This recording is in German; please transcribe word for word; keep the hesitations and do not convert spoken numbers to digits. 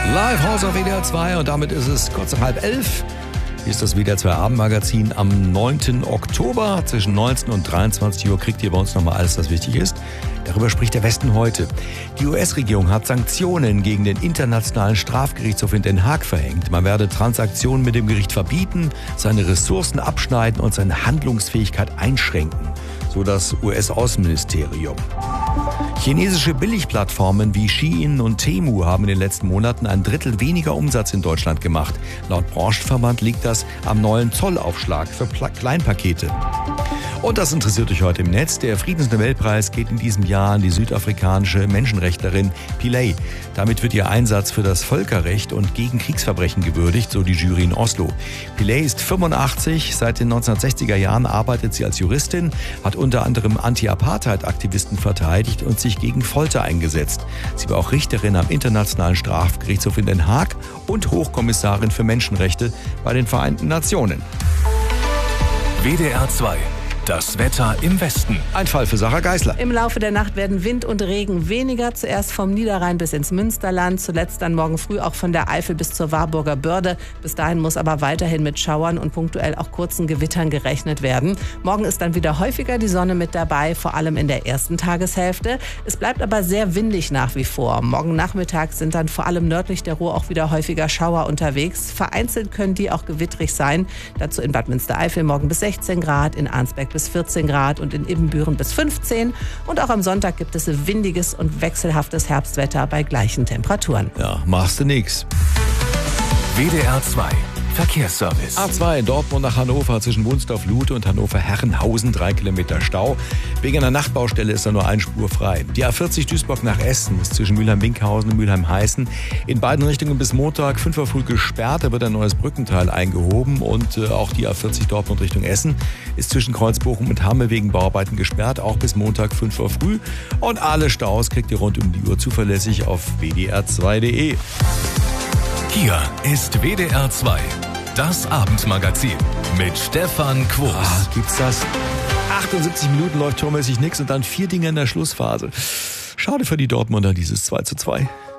Live House auf W D R zwei und damit ist es kurz nach halb elf. Hier ist das W D R zwei Abendmagazin am neunten Oktober. Zwischen neunzehn und dreiundzwanzig Uhr kriegt ihr bei uns nochmal alles, was wichtig ist. Darüber spricht der Westen heute. Die U S-Regierung hat Sanktionen gegen den Internationalen Strafgerichtshof in Den Haag verhängt. Man werde Transaktionen mit dem Gericht verbieten, seine Ressourcen abschneiden und seine Handlungsfähigkeit einschränken. So das U S-Außenministerium. Chinesische Billigplattformen wie Shein und Temu haben in den letzten Monaten ein Drittel weniger Umsatz in Deutschland gemacht. Laut Branchenverband liegt das am neuen Zollaufschlag für Kleinpakete. Und das interessiert euch heute im Netz. Der Friedensnobelpreis geht in diesem Jahr an die südafrikanische Menschenrechtlerin Pillay. Damit wird ihr Einsatz für das Völkerrecht und gegen Kriegsverbrechen gewürdigt, so die Jury in Oslo. Pillay ist fünfundachtzig, seit den neunzehnhundertsechziger Jahren arbeitet sie als Juristin, hat unter anderem Anti-Apartheid-Aktivisten verteidigt und sich gegen Folter eingesetzt. Sie war auch Richterin am Internationalen Strafgerichtshof in Den Haag und Hochkommissarin für Menschenrechte bei den Vereinten Nationen. W D R zwei. Das Wetter im Westen. Ein Fall für Sarah Geisler. Im Laufe der Nacht werden Wind und Regen weniger. Zuerst vom Niederrhein bis ins Münsterland. Zuletzt dann morgen früh auch von der Eifel bis zur Warburger Börde. Bis dahin muss aber weiterhin mit Schauern und punktuell auch kurzen Gewittern gerechnet werden. Morgen ist dann wieder häufiger die Sonne mit dabei, vor allem in der ersten Tageshälfte. Es bleibt aber sehr windig nach wie vor. Morgen Nachmittag sind dann vor allem nördlich der Ruhr auch wieder häufiger Schauer unterwegs. Vereinzelt können die auch gewittrig sein. Dazu in Bad Münstereifel morgen bis sechzehn Grad, in Arnsberg bis vierzehn Grad und in Ibbenbüren bis fünfzehn. Und auch am Sonntag gibt es windiges und wechselhaftes Herbstwetter bei gleichen Temperaturen. Ja, machst du nix. W D R zwei. Verkehrsservice. A zwei Dortmund nach Hannover zwischen Wunsdorf-Lute und Hannover-Herrenhausen, drei Kilometer Stau. Wegen einer Nachtbaustelle ist da nur eine Spur frei. Die A vierzig Duisburg nach Essen ist zwischen Mülheim-Winkhausen und Mülheim-Heißen in beiden Richtungen bis Montag fünf Uhr früh gesperrt. Da wird ein neues Brückenteil eingehoben und äh, auch die A vierzig Dortmund Richtung Essen ist zwischen Kreuzbochum und Hamme wegen Bauarbeiten gesperrt, auch bis Montag fünf Uhr früh. Und alle Staus kriegt ihr rund um die Uhr zuverlässig auf w d r zwei punkt d e. Hier ist W D R zwei. Das Abendmagazin mit Stefan Quos. Ah, gibt's das? achtundsiebzig Minuten läuft tormäßig nix und dann vier Dinge in der Schlussphase. Schade für die Dortmunder, dieses zwei zu zwei.